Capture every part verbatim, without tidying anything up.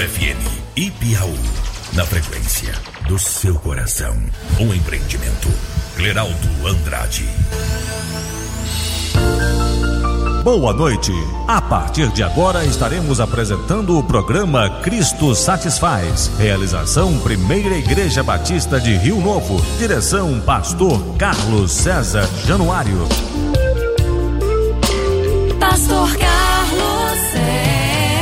F M e Piauí. Na frequência do seu coração. Um empreendimento. Cleraldo Andrade. Boa noite. A partir de agora estaremos apresentando o programa Cristo Satisfaz. Realização Primeira Igreja Batista de Rio Novo. Direção Pastor Carlos César Januário. Pastor Carlos César.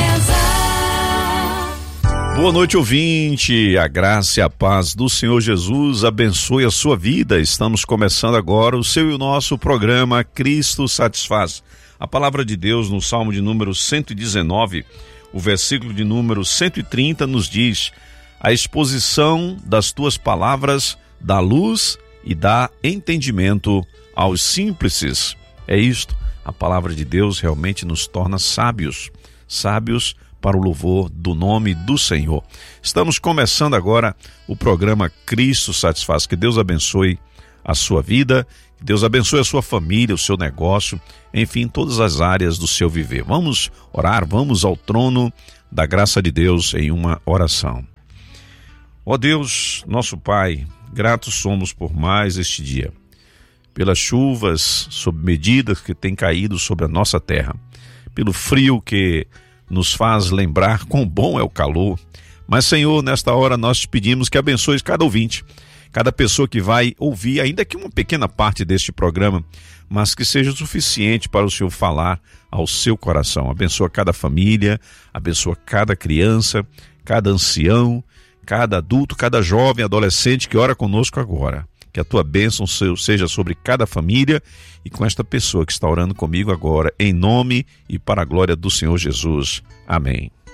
Boa noite, ouvinte. A graça e a paz do Senhor Jesus abençoe a sua vida. Estamos começando agora o seu e o nosso programa Cristo Satisfaz. A palavra de Deus no Salmo de número cento e dezenove, o versículo de número cento e trinta nos diz: a exposição das tuas palavras dá luz e dá entendimento aos simples. É isto, a palavra de Deus realmente nos torna sábios, sábios para o louvor do nome do Senhor. Estamos começando agora o programa Cristo Satisfaz. Que Deus abençoe a sua vida, que Deus abençoe a sua família, o seu negócio, enfim, todas as áreas do seu viver. Vamos orar, vamos ao trono da graça de Deus em uma oração. Ó Deus, nosso Pai, gratos somos por mais este dia, pelas chuvas sob medidas que têm caído sobre a nossa terra, pelo frio que nos faz lembrar quão bom é o calor. Mas, Senhor, nesta hora nós te pedimos que abençoes cada ouvinte, cada pessoa que vai ouvir, ainda que uma pequena parte deste programa, mas que seja suficiente para o Senhor falar ao seu coração. Abençoa cada família, abençoa cada criança, cada ancião, cada adulto, cada jovem, adolescente que ora conosco agora. Que a tua bênção seja sobre cada família e com esta pessoa que está orando comigo agora, em nome e para a glória do Senhor Jesus. Amém.